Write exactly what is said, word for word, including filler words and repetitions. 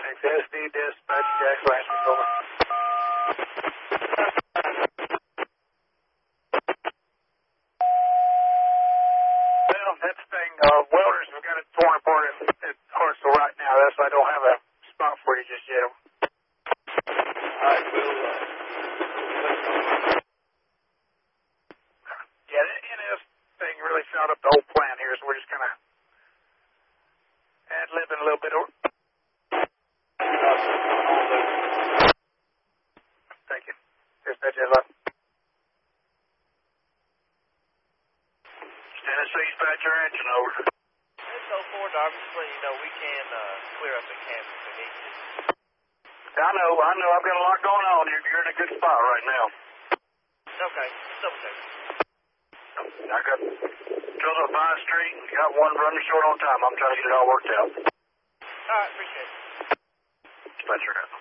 Phoenix, S D dispatch, Jack Ranch, over. Well, that thing, uh, welders have got it torn apart at, at Hartsville right now. That's why I don't have a spot for you just yet. Alright, cool. Yeah, the N S thing really shot up the whole plan here, so we're just kind of ad-libbing a little bit. Thank you. Dispatch, hello. Tennessee, Badger Engine, over. It's oh four, Darby. Just letting you know we can uh, clear up the campus if we need to. I know, I know. I've got a lot going on. You're, you're in a good spot right now. Okay, double check. I got drilled up Vine Street and got one running short on time. I'm trying to get it all worked out. All right, appreciate it. Dispatcher.